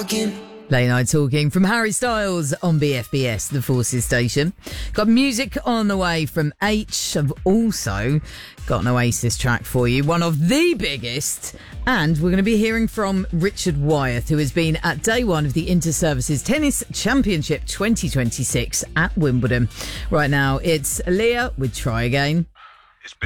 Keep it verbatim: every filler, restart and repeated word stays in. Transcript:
talking. Late Night Talking from Harry Styles on B F B S, the Forces station. Got music on the way from H. I've also got an Oasis track for you, one of the biggest. And we're going to be hearing from Richard Wyeth, who has been at day one of the Inter-Services Tennis Championship twenty twenty-six at Wimbledon. Right now, it's Aaliyah with Try Again.